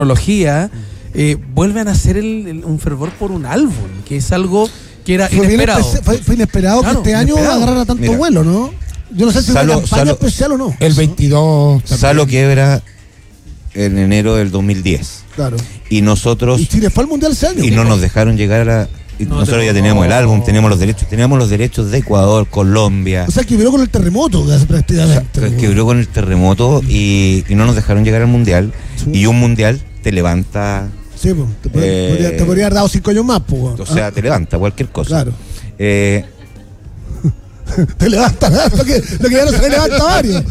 tecnología, vuelven a hacer un fervor por un álbum, que es algo que era inesperado. Fue inesperado, claro, que este año agarrara tanto vuelo, ¿no? Yo no sé si fue una campaña especial o no. El 22. Salo quiebra en enero del 2010. Claro. Y nosotros... Y Chile fue al Mundial ese año. Y no nos dejaron llegar a... nosotros ya teníamos el álbum, teníamos los derechos de Ecuador, Colombia. O sea, quebró con el terremoto, prácticamente. O sea, quebró con el terremoto y no nos dejaron llegar al Mundial. Sí. Y un Mundial te levanta... Sí, pues, te podría haber dado 5 años más, pues. O sea, te levanta cualquier cosa. Claro. Te levanta, lo que ya no se le levanta varios.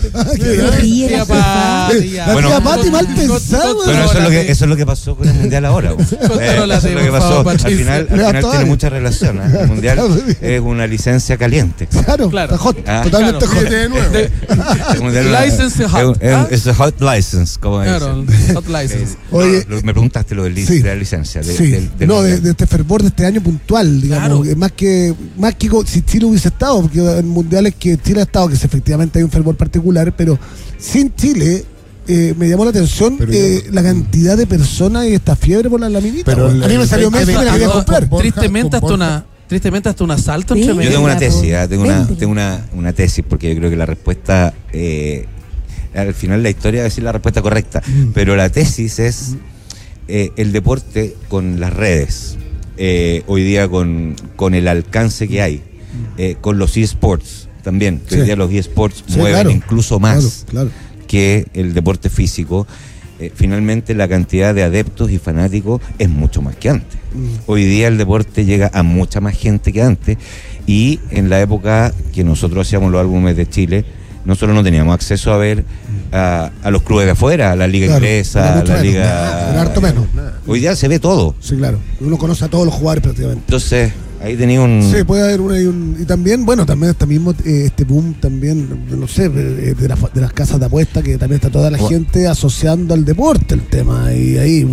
Bueno, Pati mal pensado. Bueno, eso es lo que pasó con el Mundial ahora. Eso es lo que pasó. Al final tiene mucha relación. El Mundial es una licencia caliente. Claro. Hot, totalmente hot. License hot. Es a hot license, como claro, hot license. Oye, me preguntaste lo de la licencia. No, de este fervor de este año puntual, digamos. Más que si Chile hubiese estado, porque en mundiales que Chile ha estado, que efectivamente hay un fervor particular, pero sin Chile me llamó la atención la cantidad de personas y esta fiebre por las laminitas. A mí me salió Messi y me la quería comprar. Tristemente hasta un asalto entre medio. Yo tengo una tesis, tengo una tesis, porque yo creo que la respuesta al final la historia va a decir la respuesta correcta, pero la tesis es el deporte con las redes, hoy día con el alcance que hay. Con los eSports también, que hoy día los eSports mueven incluso más que el deporte físico. Finalmente la cantidad de adeptos y fanáticos es mucho más que antes. Hoy día el deporte llega a mucha más gente que antes, y en la época que nosotros hacíamos los álbumes de Chile, nosotros no teníamos acceso a ver a los clubes de afuera, a la liga inglesa, a la liga... Harto menos. Hoy día se ve todo. Sí, claro. Uno conoce a todos los jugadores prácticamente. Entonces... ahí tenía un... Sí, puede haber y también, también este mismo este boom también, no sé, de las casas de apuesta, que también está toda la gente asociando al deporte el tema, y ahí...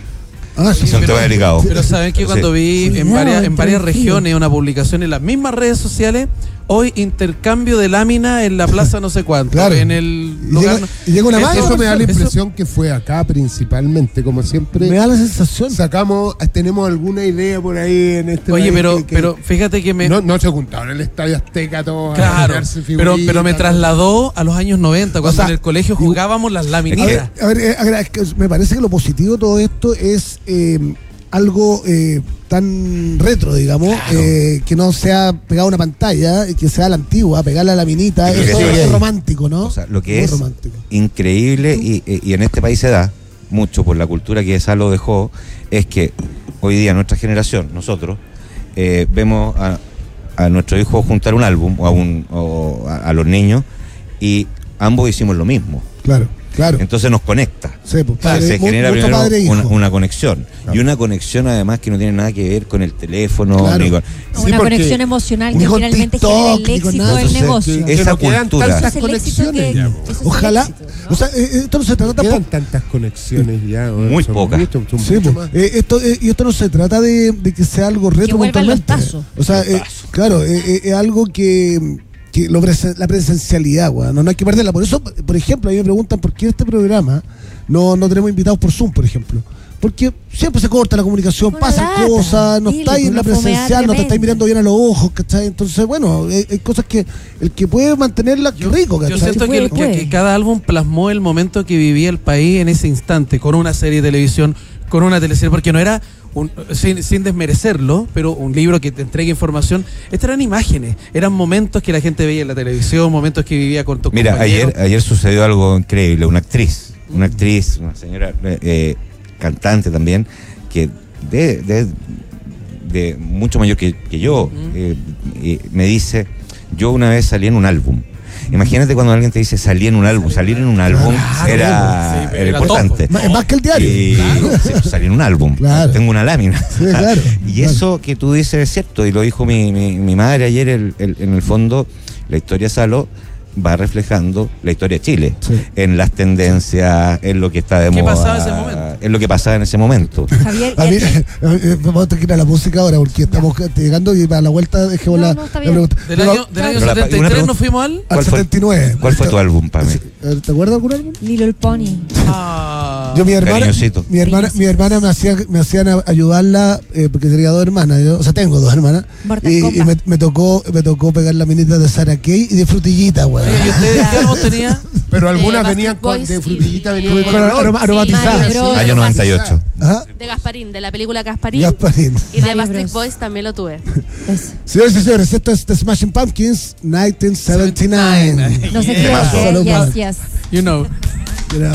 Sí, un tema delicado. Pero saben que cuando vi en varias regiones una publicación en las mismas redes sociales, hoy intercambio de lámina en la plaza no sé cuánto, claro. En el lugar... Y llega una mano. Eso me da la impresión que fue acá principalmente, como siempre. Me da la sensación. Tenemos alguna idea por ahí en este... Oye, pero fíjate que No se juntaron en el Estadio Azteca todos. Claro, pero me trasladó a los años 90, cuando en el colegio jugábamos las laminitas. A ver, me parece que lo positivo de todo esto es algo tan retro, digamos, claro. Que no sea pegado a una pantalla, que sea la antigua, pegarla a la laminita, eso es romántico, ¿no? O sea, lo que es romántico. Increíble, y en este país se da mucho por la cultura que esa lo dejó, es que hoy día nuestra generación, nosotros, vemos a nuestro hijo juntar un álbum o a los niños, y ambos hicimos lo mismo. Claro. Entonces nos conecta. Sí, se genera primero una conexión. Claro. Y una conexión además que no tiene nada que ver con el teléfono. Claro. Ni con... una conexión emocional que finalmente genera el éxito del negocio. Esa cultura. Tantas conexiones. Ojalá. O sea, esto no se trata quedan tantas conexiones ya. Muy pocas. Esto no se trata de que sea algo retro. O sea, claro, es algo que la presencialidad, no hay que perderla. Por eso, por ejemplo, a mí me preguntan por qué en este programa no tenemos invitados por Zoom, por ejemplo. Porque siempre se corta la comunicación, pasan cosas, no estáis en la presencial, no te estáis mirando bien a los ojos, ¿cachai? Entonces, bueno, hay cosas que el que puede mantenerla, qué rico, ¿cachai? Yo siento que cada álbum plasmó el momento que vivía el país en ese instante, con una serie de televisión, con una teleserie, porque no era... sin desmerecerlo, pero un libro que te entrega información. Estas eran imágenes, eran momentos que la gente veía en la televisión, momentos que vivía con tu compañero. Ayer sucedió algo increíble. Una actriz, una señora cantante también, que de mucho mayor que yo, me dice, yo una vez salí en un álbum. Imagínate cuando alguien te dice salir en un álbum era importante. Más que el diario. Salí en un álbum, tengo una lámina. Y eso que tú dices es cierto, y lo dijo mi madre ayer, en el fondo, la historia Salo va reflejando la historia de Chile, en las tendencias, en lo que está de moda. ¿Qué pasaba en ese momento? es lo que pasaba en ese momento. Javier, vamos a tener que ir a la música ahora porque estamos llegando y para la vuelta dejemos la pregunta. Del año 73 nos fuimos al 79. ¿Cuál fue tu álbum, Pame? ¿Te acuerdas de algún álbum? Little Pony. Yo mi hermana me hacían ayudarla porque tenía 2 hermanas, o sea tengo 2 hermanas y me tocó pegar la minita de Sarah Kay y de Frutillita, güey. ¿Y ustedes qué álbum tenía? Pero algunas venían de Frutillita, venían con aromatizadas. Año 98. De Gasparín, de la película Gasparín. Y de Backstreet Boys también lo tuve. Señores y señores, esto es The Smashing Pumpkins 1979. No sé qué. Yes. You know.